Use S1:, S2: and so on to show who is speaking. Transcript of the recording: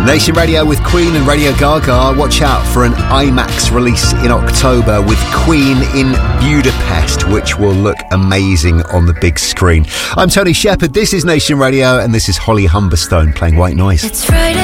S1: Nation Radio with Queen and Radio Gaga. Watch out for an IMAX release in October with Queen in Budapest, which will look amazing on the big screen. I'm Tony Shepherd, this is Nation Radio, and this is Holly Humberstone playing White Noise.
S2: It's Friday.